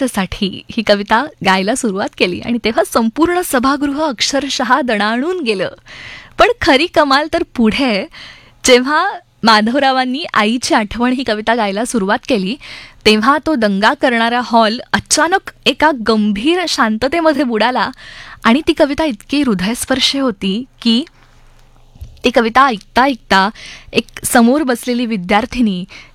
समाजासाठी ही कविता गायला सुरुवात केली आणि तेव्हा संपूर्ण सभागृह अक्षरशः दणाणून गेलं. पण खरी कमाल तर पुढे, जेव्हा माधवरावांनी आईची आठवण ही कविता गायला सुरुवात केली तेव्हा तो दंगा करणारा हॉल अचानक एका गंभीर शांततेमध्ये बुडाला आणि ती कविता इतकी हृदयस्पर्शी होती की ती कविता ऐकता ऐकता एक समोर बसलेली विद्यार्थिनी